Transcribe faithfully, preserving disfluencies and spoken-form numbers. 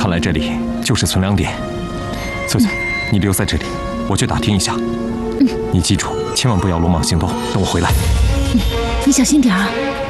看来这里就是存粮点。秀秀，你留在这里，我去打听一下。嗯，你记住，千万不要鲁莽行动。等我回来。 嗯，你小心点啊。